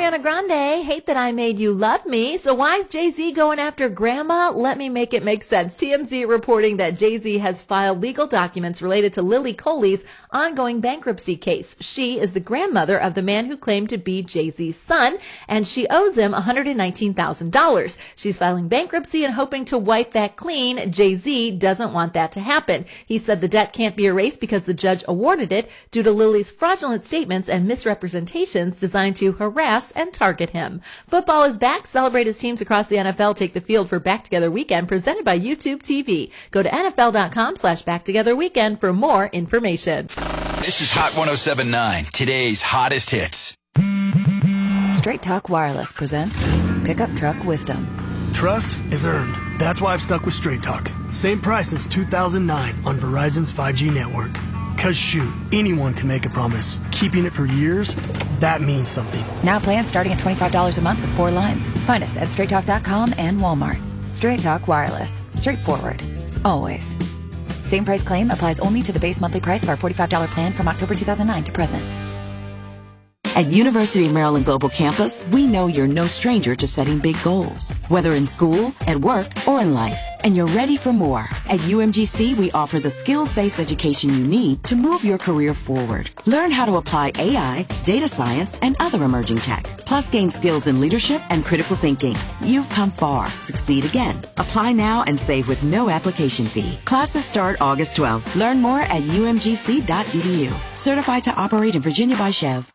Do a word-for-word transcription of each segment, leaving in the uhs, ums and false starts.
Ariana Grande, hate that I made you love me. So why is Jay-Z going after grandma? Let me make it make sense. T M Z reporting that Jay-Z has filed legal documents related to Lily Coley's ongoing bankruptcy case. She is the grandmother of the man who claimed to be Jay-Z's son, and she owes him one hundred nineteen thousand dollars. She's filing bankruptcy and hoping to wipe that clean. Jay-Z doesn't want that to happen. He said the debt can't be erased because the judge awarded it due to Lily's fraudulent statements and misrepresentations designed to harass and target him. Football is back. Celebrate as teams across the N F L take the field for Back Together Weekend, presented by YouTube T V. Go to nfl.com slash Back Together Weekend for more information. This is Hot one oh seven point nine, today's hottest hits. Straight Talk Wireless presents Pickup Truck Wisdom. Trust is earned. That's why I've stuck with Straight Talk. Same price since two thousand nine on Verizon's five G network. Cause shoot, anyone can make a promise. Keeping it for years, that means something. Now plans starting at twenty-five dollars a month with four lines. Find us at straight talk dot com and Walmart. Straight Talk Wireless. Straightforward. Always. Same price claim applies only to the base monthly price of our forty-five dollars plan from October two thousand nine to present. At University of Maryland Global Campus, we know you're no stranger to setting big goals, whether in school, at work, or in life, and you're ready for more. At U M G C, we offer the skills-based education you need to move your career forward. Learn how to apply A I, data science, and other emerging tech, plus gain skills in leadership and critical thinking. You've come far. Succeed again. Apply now and save with no application fee. Classes start August twelfth. Learn more at u m g c dot e d u. Certified to operate in Virginia by Chev.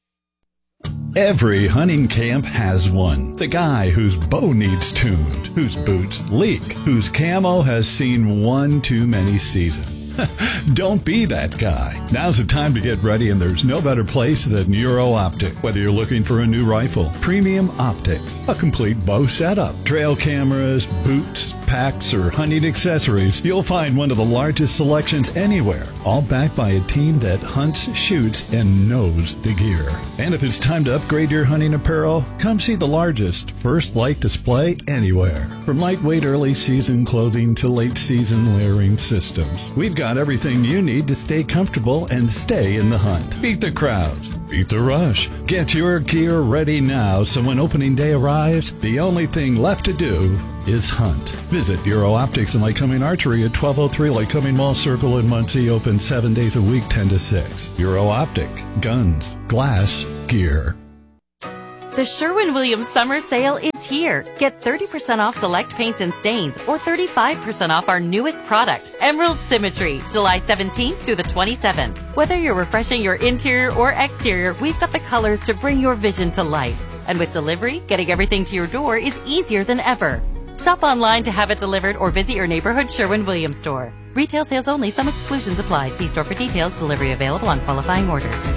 Every hunting camp has one. The guy whose bow needs tuned, whose boots leak, whose camo has seen one too many seasons. Don't be that guy. Now's the time to get ready, and there's no better place than Euro Optic. Whether you're looking for a new rifle, premium optics, a complete bow setup, trail cameras, boots, packs, or hunting accessories, you'll find one of the largest selections anywhere, all backed by a team that hunts, shoots, and knows the gear. And if it's time to upgrade your hunting apparel, come see the largest First Light display anywhere. From lightweight early season clothing to late season layering systems, we've got everything you need to stay comfortable and stay in the hunt. Beat the crowds. Beat the rush. Get your gear ready now, so when opening day arrives, the only thing left to do is hunt. Visit Euro Optics and Lycoming Archery at twelve oh three Lycoming Mall Circle in Muncie, open seven days a week, ten to six. Euro Optic. Guns. Glass. Gear. The Sherwin-Williams Summer Sale is here. Get thirty percent off select paints and stains, or thirty-five percent off our newest product, Emerald Symmetry, July seventeenth through the twenty-seventh. Whether you're refreshing your interior or exterior, we've got the colors to bring your vision to life. And with delivery, getting everything to your door is easier than ever. Shop online to have it delivered or visit your neighborhood Sherwin-Williams store. Retail sales only. Some exclusions apply. See store for details. Delivery available on qualifying orders.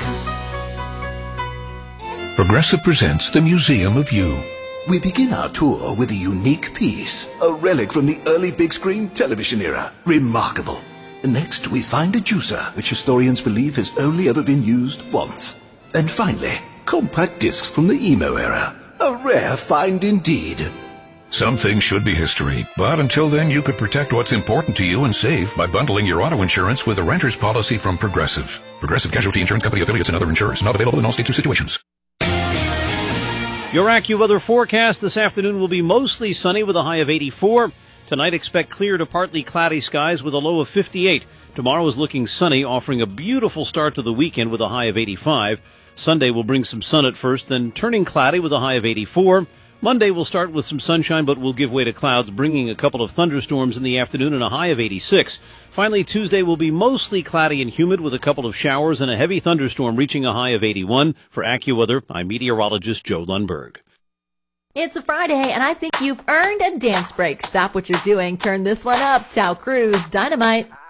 Progressive presents the Museum of You. We begin our tour with a unique piece, a relic from the early big screen television era. Remarkable. Next, we find a juicer, which historians believe has only ever been used once. And finally, compact discs from the emo era. A rare find indeed. Some things should be history, but until then you could protect what's important to you and save by bundling your auto insurance with a renter's policy from Progressive. Progressive Casualty Insurance Company affiliates and other insurers. Not available in all states or situations. Your AccuWeather forecast this afternoon will be mostly sunny with a high of eighty-four. Tonight, expect clear to partly cloudy skies with a low of fifty-eight. Tomorrow is looking sunny, offering a beautiful start to the weekend with a high of eighty-five. Sunday will bring some sun at first, then turning cloudy with a high of eighty-four. Monday will start with some sunshine, but will give way to clouds, bringing a couple of thunderstorms in the afternoon and a high of eighty-six. Finally, Tuesday will be mostly cloudy and humid with a couple of showers and a heavy thunderstorm reaching a high of eighty-one. For AccuWeather, I'm meteorologist Joe Lundberg. It's a Friday, and I think you've earned a dance break. Stop what you're doing. Turn this one up. Tao Cruz, Dynamite.